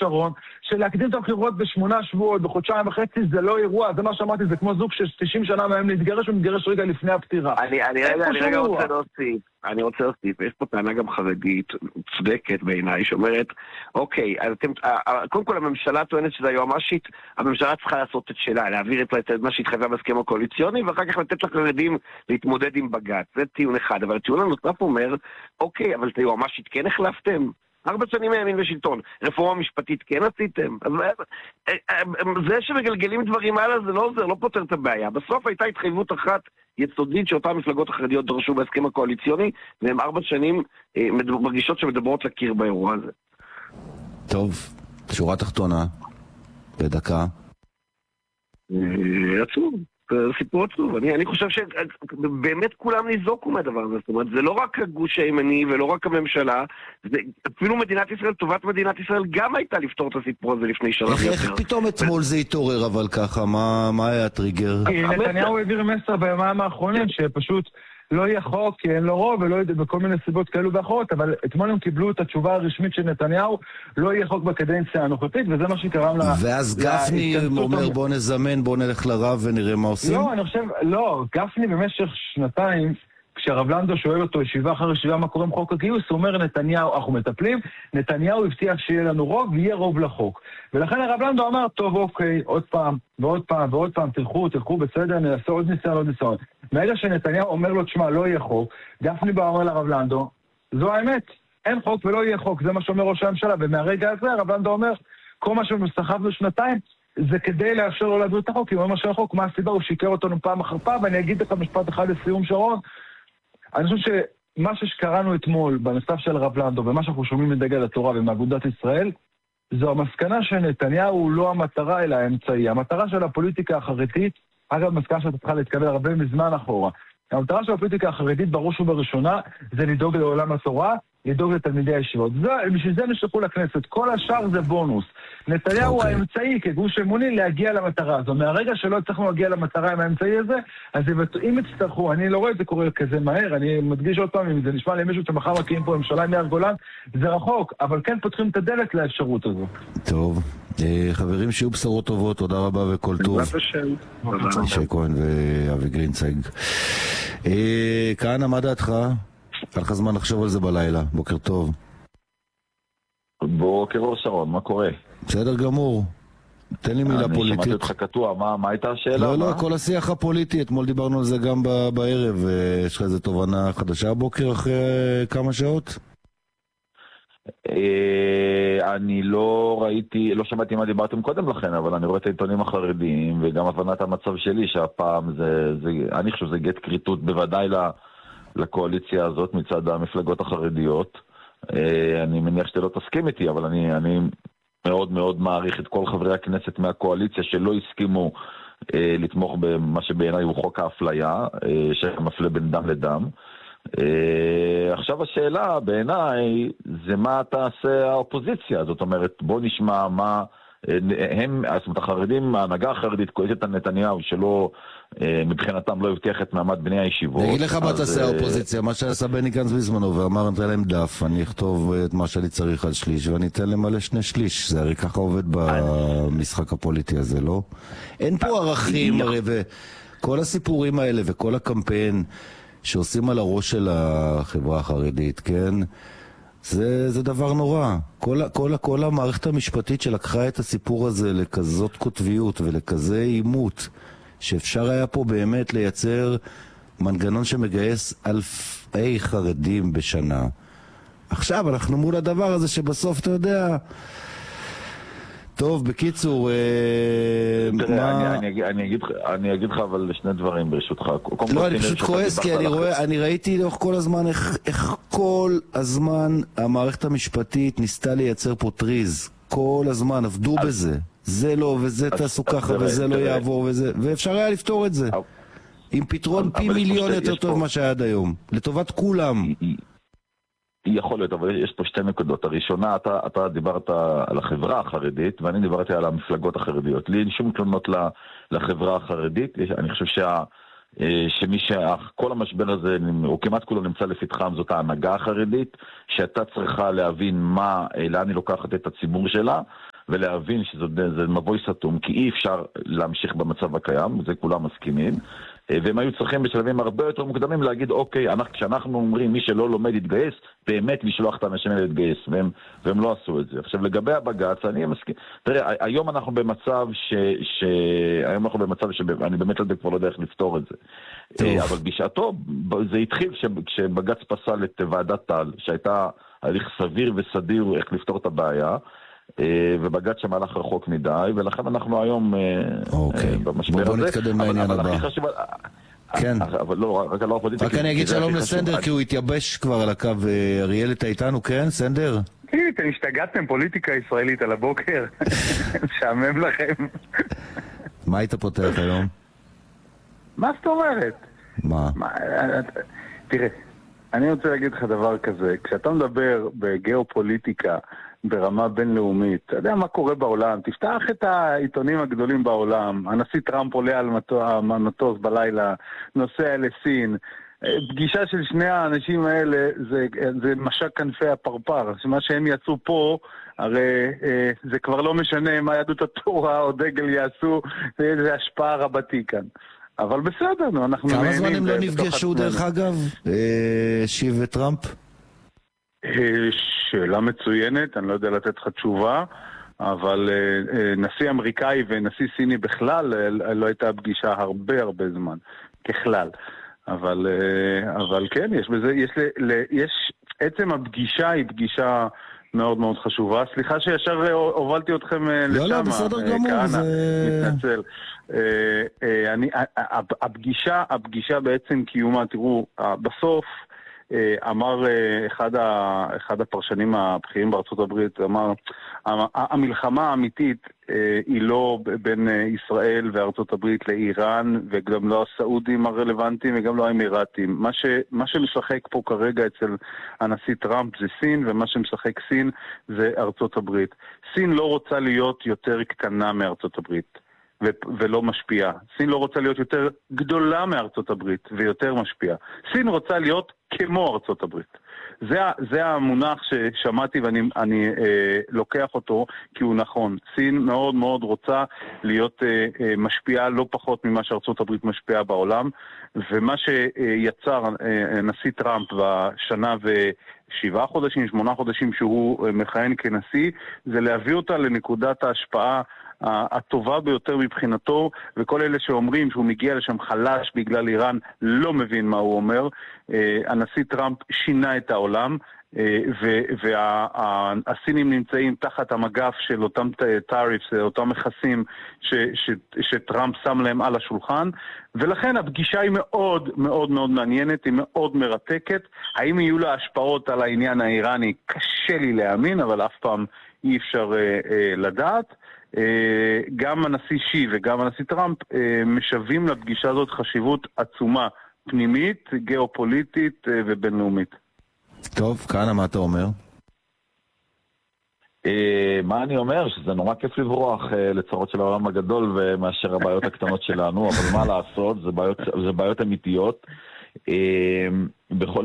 שרון, שלהקדים את הבחירות ב8 שבועות, בחודשיים וחצי, זה לא אירוע, זה מה שאמרתי, זה כמו זוג ש90 שנה מהם להתגרש ומתגרש רגע לפני הפטירה. אני רוצה להוסיף, יש פה טענה גם חרדית, צדקת בעיניי, שאומרת, אוקיי, אז קודם כל הממשלה טוענת שזה היועמ"שית, הממשלה צריכה לעשות את שלה, להעביר את מה שהתחייבה בהסכם הקואליציוני, ואחר כך לתת לחרדים להתמודד עם בג"ץ. זה טיעון אחד, אבל הטיעון הנוסף אומר, אוקיי, אבל את היועמ"שית כן החלפתם? 4 שנים הימין ושלטון, רפורמה משפטית כן עשיתם? אז זה שמגלגלים דברים האלה זה לא עוזר, לא פותר את הבעיה. בסוף הייתה התחייבות אחת יסודית שאותן מפלגות החרדיות דרשו בהסכם הקואליציוני, והן 4 שנים מרגישות שמדברות לקיר באירוע הזה. טוב, שורה תחתונה, בדקה. עצוב. סיפור עצוב. אני חושב שבאמת כולם ניזוקו מהדבר הזה. זאת אומרת, זה לא רק הגוש הימני ולא רק הממשלה, אפילו מדינת ישראל, טובת מדינת ישראל גם הייתה לפתור את הסיפור הזה לפני שנה. איך פתאום אתמול זה התעורר אבל ככה? מה היה הטריגר? כי נתניהו העביר מסר ביומיים האחרונים שפשוט לא יהיה חוק, כי אין לו רוב, ולא יהיה בכל מיני סיבות כאלו ואחרות, אבל אתמול הם קיבלו את התשובה הרשמית של נתניהו, לא יהיה חוק בקדנציה הנוכחית, וזה מה שקרם לה... ואז גפני אומר בוא נזמן, בוא נלך לרב ונראה מה עושים? לא, אני חושב, לא, גפני במשך שנתיים, כשהרב לנדו שואל אותו ישיבה אחר ישיבה מה קורה עם חוק הגיוס, הוא אומר נתניהו, אנחנו מטפלים, נתניהו הבטיח שיהיה לנו רוב ויהיה רוב לחוק. ולכן הרב לנדו אמר, טוב אוקיי, עוד פעם, ועוד פעם, ועוד פעם, תלכו בסדר, נעשה עוד ניסיון. מהרגע שנתניהו אומר לו, תשמע, לא יהיה חוק, גפני בא אומר לרב לנדו, זו האמת, אין חוק ולא יהיה חוק, זה מה שאומר ראש הממשלה, ומהרגע הזה הרב לנדו אומר, כל מה שסחבנו שנתיים, זה כדי לאפשר לו להעביר את החוק, כי הוא אומר שהחוק, מה הסיבה? הוא שיקר אותנו פעם אחר פעם, ואני אגיד לך משפט אחד לסיום שרון, אני חושב שמה שקראנו אתמול במכתב של הרב לנדו, ומה שאנחנו שומעים מדגל התורה ומאגודת ישראל, זו המסקנה שנתניהו הוא לא המטרה אלא האמצעי. המטרה של הפוליטיקה החרדית, אגב, מסקנה שאתה צריכה להתקבל הרבה מזמן אחורה, המטרה של הפוליטיקה החרדית בראש ובראשונה זה לדאוג לעולם התורה, לדאוג לתלמידי הישיבות. בשביל זה נשלחו לכנסת, כל השאר זה בונוס. נתניהו הוא האמצעי כגוש אמוני להגיע למטרה הזו. מהרגע שלא הצלחנו להגיע למטרה עם האמצעי הזה, אז אם יצטרכו, אני לא רואה את זה קורה כזה מהר, אני מדגיש עוד פעם, אם זה נשמע למישהו שמחר מקיאים פה ממשלה עם יאיר גולן, זה רחוק, אבל כן פותחים את הדלת לאפשרות הזו. טוב, חברים שיהיו בשורות טובות, תודה רבה וכל טוב. ישי כהן ואבי גרינצייג. כהנא, מה דעתך? היה לך זמן לחשוב על זה בלילה, בוקר טוב. בוקר אור שרון, מה קורה? בסדר גמור, תן לי מילה פוליטית. אני שמעתי אותך קטוע, מה הייתה השאלה? לא, כל השיח הפוליטי, אתמול דיברנו על זה גם בערב, יש לך איזו תובנה חדשה הבוקר אחרי כמה שעות? אני לא שמעתי מה דיברתם קודם לכן, אבל אני רואה את העיתונים החרדיים, וגם הבנת המצב שלי שהפעם אני חושב שזה גט קריטות בוודאי לקואליציה הזאת מצד המפלגות החרדיות. אני מניח שאתה לא תסכים איתי, אבל אני מאוד מאוד מעריך את כל חברי הכנסת מהקואליציה שלא הסכימו לתמוך במה שבעיניי הוא חוק האפליה, שמפלה בין דם לדם. עכשיו השאלה בעיניי זה מה תעשה האופוזיציה, זאת אומרת בוא נשמע מה זאת אומרת החרדים, ההנהגה החרדית כועסת את נתניהו שלא מבחינתם לא הבטיח את מעמד בני הישיבות. אני אגיד לך מה תעשה האופוזיציה, מה שעשה בני גנץ בזמנו ואמר נתן להם דף, אני אכתוב את מה שאני צריך על שליש ואני אתן להם מלא 2 שליש, זה הרי ככה עובד במשחק הפוליטי הזה, לא? אין פה ערכים הרי, וכל הסיפורים האלה וכל הקמפיין שעושים על הראש של החברה החרדית, כן? זה דבר נורא. כל המערכת המשפטית שלקחה את הסיפור הזה לכזאת כותביות ולכזה אימות, שאפשר היה פה באמת לייצר מנגנון שמגייס אלפי חרדים בשנה. עכשיו אנחנו מול הדבר הזה שבסוף אתה יודע... טוב, בקיצור, אני אגיד לך אבל 2 דברים ברשותך. לא, אני פשוט כועס כי אני ראיתי לאורך כל הזמן איך כל הזמן המערכת המשפטית ניסתה לייצר פה טריז. כל הזמן עבדו בזה. זה לא וזה תעשו ככה וזה לא יעבור וזה, ואפשר היה לפתור את זה. עם פתרון פי מיליון יותר טוב מה שהיה עד היום. לטובת כולם. יכול להיות, אבל יש פה 2 נקודות. הראשונה, אתה דיברת על החברה החרדית, ואני דיברתי על המפלגות החרדיות. לי אין שום תלונות לחברה החרדית. אני חושב כל המשבר הזה, או כמעט כולו נמצא לפתחם, זאת ההנהגה החרדית, שאתה צריכה להבין לאן היא לוקחת את הציבור שלה, ולהבין שזה מבוי סתום, כי אי אפשר להמשיך במצב הקיים, זה כולם מסכימים, והם היו צריכים בשלבים הרבה יותר מוקדמים להגיד, אוקיי, כשאנחנו אומרים מי שלא לומד יתגייס, באמת לשלוח את האנשים האלה להתגייס, והם לא עשו את זה. עכשיו, לגבי הבג"ץ, אני מסכים, תראה, היום אנחנו במצב אני באמת כבר לא יודע איך לפתור את זה. אבל בשעתו, זה התחיל כשבג"ץ פסל את ועדת טל, שהייתה הליך סביר וסדיר איך לפתור את הבעיה, ובג"ץ שמהלך רחוק מדי, ולכן אנחנו היום במשבר הזה. בואו נתקדם לעניין הבא. כן. אבל לא, רק לא הפוליטיקה. רק אני אגיד שלום לסנדר, כי הוא התייבש כבר על הקו. אריאל, אתה איתנו, כן, סנדר? כן, אתם השתגעתם פוליטיקה ישראלית על הבוקר. משעמם לכם. מה היית פותח היום? מה זאת אומרת? מה? תראה, אני רוצה להגיד לך דבר כזה. כשאתה מדבר בגיאופוליטיקה, ברמה בינלאומית, אתה יודע מה קורה בעולם, תפתח את העיתונים הגדולים בעולם, הנשיא טראמפ עולה על המטוס בלילה, נוסע לסין, פגישה של שני האנשים האלה זה משק כנפי הפרפר, שמה שהם יצאו פה, הרי זה כבר לא משנה מה יהדות התורה או דגל יעשו, זה השפעה רבתי כאן. אבל בסדר, אנחנו נהנים. כמה זמן הם לא נפגשו דרך אגב, שיב וטראמפ? שאלה מצוינת, אני לא יודע לתת לך תשובה, אבל נשיא אמריקאי ונשיא סיני בכלל לא הייתה פגישה הרבה זמן, ככלל. אבל כן, עצם הפגישה היא פגישה מאוד מאוד חשובה. סליחה שישר הובלתי אתכם לשם. לא, בסדר גמור. מתנצל. הפגישה בעצם קיומה, תראו, בסוף, אמר אחד הפרשנים הבכירים בארצות הברית, אמר, המלחמה האמיתית היא לא בין ישראל וארצות הברית לאיראן, וגם לא הסעודים הרלוונטיים וגם לא האמירתים. מה שמשחק פה כרגע אצל הנשיא טראמפ זה סין, ומה שמשחק סין זה ארצות הברית. סין לא רוצה להיות יותר קטנה מארצות הברית. ולא משפיעה. סין לא רוצה להיות יותר גדולה מארצות הברית ויותר משפיעה. סין רוצה להיות כמו ארצות הברית. זה המונח ששמעתי ואני לוקח אותו כי הוא נכון. סין מאוד מאוד רוצה להיות משפיעה לא פחות ממה שארצות הברית משפיעה בעולם, ומה שיצר נשיא טראמפ בשנה ו7 חודשים, 8 חודשים שהוא מכהן כנשיא, זה להביא אותה לנקודת ההשפעה הטובה ביותר מבחינתו, וכל אלה שאומרים שהוא מגיע לשם חלש בגלל איראן לא מבין מה הוא אומר. הנשיא טראמפ שינה את העולם, והסינים נמצאים תחת המגף של אותם טאריפס, אותם מכסים שטראמפ שם להם על השולחן, ולכן הפגישה היא מאוד מאוד מאוד מעניינת, היא מאוד מרתקת. האם יהיו לה השפעות על העניין האיראני? קשה לי להאמין, אבל אף פעם אי אפשר לדעת. גם הנשיא שי וגם הנשיא טראמפ משווים לפגישה הזאת חשיבות עצומה, פנימית, גיאופוליטית ובינלאומית. טוב, כאן מה אתה אומר? מה אני אומר? שזה נורא כיף לברוח לצרות של העולם הגדול ומאשר הבעיות הקטנות שלנו, אבל מה לעשות? זה בעיות אמיתיות. בכל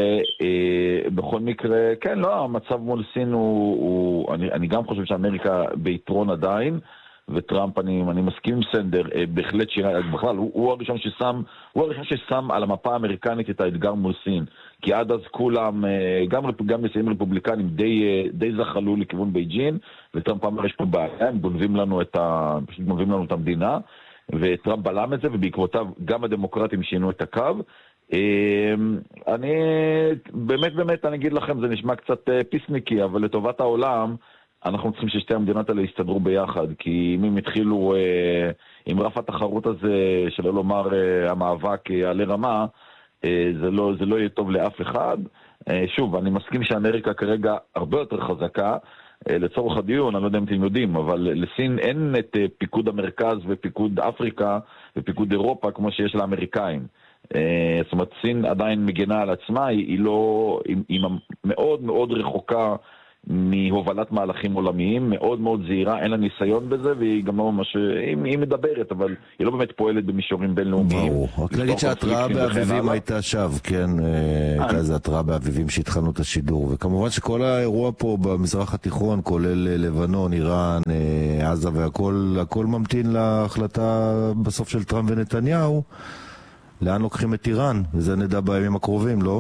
מקרה, כן, לא, המצב מול סין אני גם חושב שאמריקה ביתרון עדיין, וטראמפ, אני מסכים עם סנדר, בהחלט בכלל, הוא הראשון ששם על המפה האמריקנית את האתגר מול סין, כי עד אז כולם, גם נשיאים רפובליקנים די זחלו לכיוון בייג'ין, וטראמפ אמר, יש פה בעיה, הם גונבים לנו את המדינה, וטראמפ בלם את זה, ובעקבותיו גם הדמוקרטים שינו את הקו. אני באמת אני אגיד לכם, זה נשמע קצת פיסניקי, אבל לטובת העולם אנחנו צריכים ששתי המדינות האלה יסתדרו ביחד, כי אם הם התחילו עם רף התחרות הזה, שלא לומר המאבק יעלה רמה, זה לא יהיה טוב לאף אחד. שוב, אני מסכים שאמריקה כרגע הרבה יותר חזקה, לצורך הדיון, אני לא יודע אם אתם יודעים, אבל לסין אין את פיקוד המרכז ופיקוד אפריקה ופיקוד אירופה כמו שיש לאמריקאים. זאת אומרת, סין עדיין מגנה על עצמה, היא מאוד מאוד רחוקה מהובלת מהלכים עולמיים, מאוד מאוד זהירה, אין לה ניסיון בזה, והיא גם לא ממש, היא מדברת, אבל היא לא באמת פועלת במישורים בינלאומיים. ברור, רק להגיד שההתראה באביבים הייתה שווא, כן, הייתה איזו התראה באביבים שהתחלנו את השידור, וכמובן שכל האירוע פה במזרח התיכון, כולל לבנון, איראן, עזה והכל ממתין להחלטה בסוף של טראמפ ונתניהו, לאן לוקחים את איראן, וזה נדע בימים הקרובים, לא?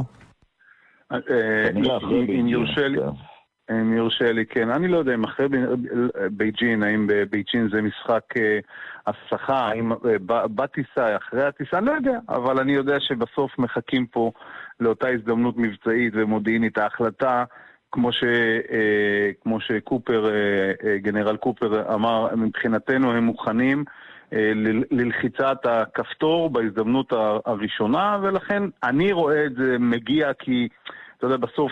אם יורשה לי, כן. אני לא יודע אם אחרי בייג'ין, האם בייג'ין זה משחק הבטחה, האם בטיסה, אחרי הטיסה, אני לא יודע. אבל אני יודע שבסוף מחכים פה לאותה הזדמנות מבצעית ומודיעינית ההחלטה, כמו שקופר, גנרל קופר אמר, מבחינתנו הם מוכנים ללחיצת הכפתור בהזדמנות הראשונה, ולכן אני רואה את זה מגיע כי אתה יודע, בסוף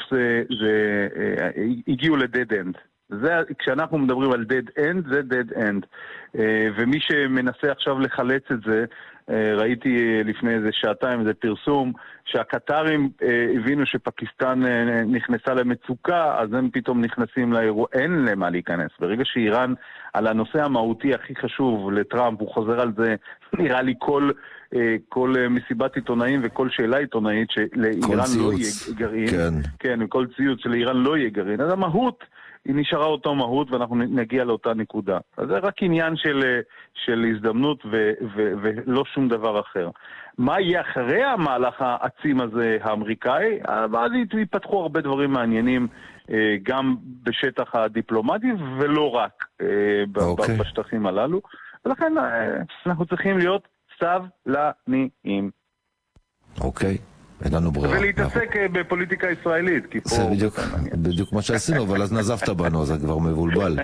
הגיעו לדד אנד. כשאנחנו מדברים על דד אנד, זה דד אנד. ומי שמנסה עכשיו לחלץ את זה, ראיתי לפני איזה שעתיים איזה פרסום, שהקטרים הבינו שפקיסטן נכנסה למצוקה, אז הם פתאום נכנסים לאירוע, אין למה להיכנס. ברגע שאיראן, על הנושא המהותי הכי חשוב לטראמפ, הוא חוזר על זה, נראה לי כל מסיבת עיתונאים וכל שאלה עיתונאית שלאיראן לא יהיה גרעין. כן, וכל ציוץ שלאיראן לא יהיה גרעין. אז המהות, היא נשארה אותו מהות ואנחנו נגיע לאותה נקודה. אז זה רק עניין של הזדמנות ולא שום דבר אחר. מה יהיה אחרי המהלך העצים הזה האמריקאי? ואז ייפתחו הרבה דברים מעניינים גם בשטח הדיפלומטי ולא רק בשטחים הללו. ולכן אנחנו צריכים להיות סבלניים. אוקיי. אין לנו ברירה. ולהתעסק בפוליטיקה ישראלית, כי פה... זה בדיוק מה שעשינו, אבל אז נזפת בנו, זה כבר מבולבל.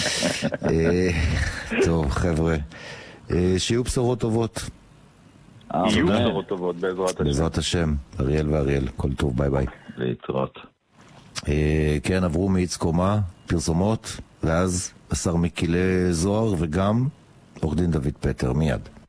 טוב, חבר'ה, שיהיו בשורות טובות. יהיו בשורות טובות, בעזרת השם. בעזרת השם, אריאל ואריאל, כל טוב, ביי ביי. להתראות. כן, עברו מאיץ קומה, פרסומות, ואז השר מיקילה זוהר, וגם עורך דין דוד פטר, מיד.